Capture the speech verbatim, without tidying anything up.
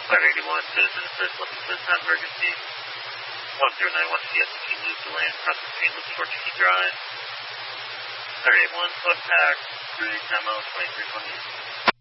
five eighty-one, citizen assist, one assist, not emergency. one zero nine one C S T, move to land, cross the stream, look towards Key Drive. five eighty-one, flood pack, cruise ammo, twenty-three twenty.